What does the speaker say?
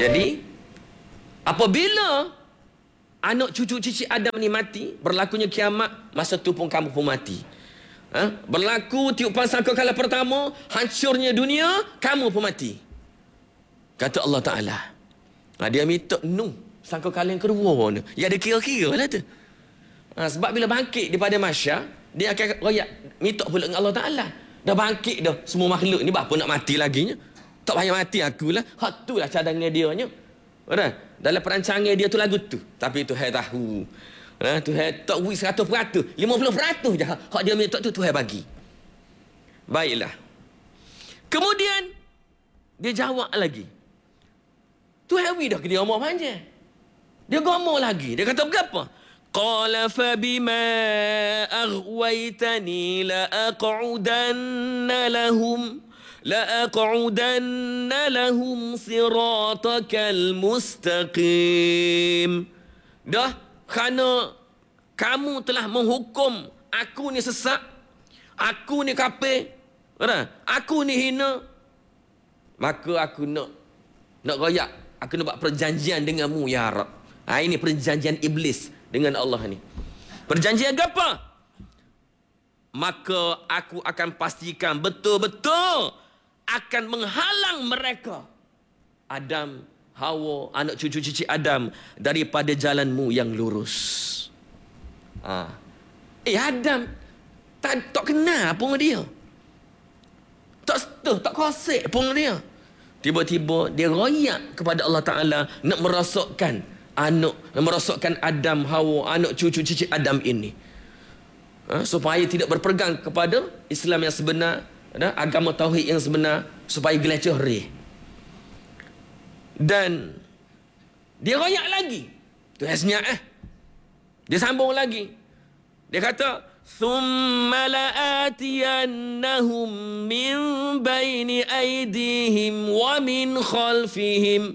Jadi apabila anak cucu cicit Adam ni mati, berlakunya kiamat, masa tu pun kamu pun mati. Berlaku tiupan sangkakala pertama, hancurnya dunia, kamu pun mati. Kata Allah Ta'ala. Dia minta sangkakala yang kedua ni. Ya ada kira-kira lah tu. Sebab bila bangkit daripada mahsyar, dia akan royak minta pula dengan Allah Ta'ala. Dah bangkit dah semua makhluk ni, apa nak mati lagi nya? Tak payah mati akulah. Hak tu lah cadangan dia nya. Dalam perancangan dia tu lagu tu. Tapi Tuhan tahu. Tuhan tak wis 100%, 50% je hak dia minta tu Tuhan bagi. Baiklah. Kemudian dia jawab lagi. Tuhan wi dah ke dia omong panjang. Dia ngomong lagi. Dia kata berapa? Qala fa bima aghwaytani la aq'udanna lahum siratakal mustaqim. Dah kerana kamu telah menghukum aku ni sesat, aku ni kafir, aku ni hina, maka aku nak royak, aku nak buat perjanjian denganmu ya Rab. Ini perjanjian iblis dengan Allah ni. Perjanjian apa? Maka aku akan pastikan betul-betul akan menghalang mereka, Adam, Hawa, anak cucu cici Adam, daripada jalanmu yang lurus. Adam tak kenal pun dia. Tak kosek pun dia. Tiba-tiba dia royak kepada Allah Ta'ala nak merosakkan Adam, Hawa, anak cucu cici Adam ini. Supaya tidak berpegang kepada Islam yang sebenar, agama tauhid yang sebenar, supaya geleceh reh. Dan dia royak lagi. Tu senyap Dia sambung lagi. Dia kata, "Thumma la'atiyannahum min baini aydihim wa min khalfihim